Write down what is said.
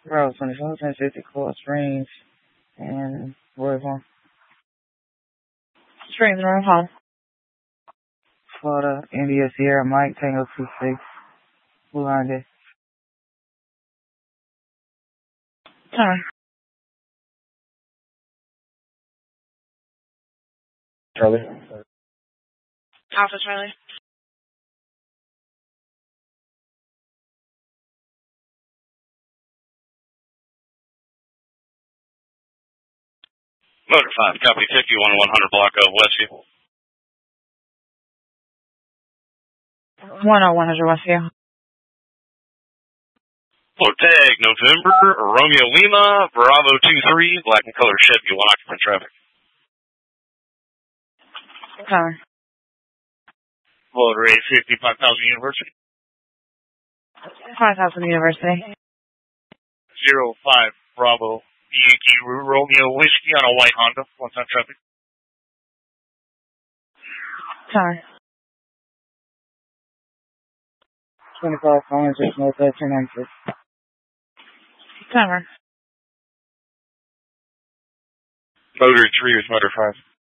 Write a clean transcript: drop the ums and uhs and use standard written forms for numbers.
Route 24, 1050, Coral Springs, and Roy Farm. Springs, Roy Farm. Florida, India, Sierra, Mike, Tango 26, Blue Line Day. Turn. Charlie. Alpha Charlie. Motor 5, copy 51-100 block of Westview. 10100 Westview. Floor tag, November, Romeo Lima, Bravo 23, black and color Chevy, 1 occupant traffic. Turn. Floor 850, 5000 University. 5000 University. 05, Bravo, Yankee, Romeo Whiskey on a white Honda, 1-time traffic. Turn. 25 Collins, North 296. Turn. Motor 3 with Motor 5.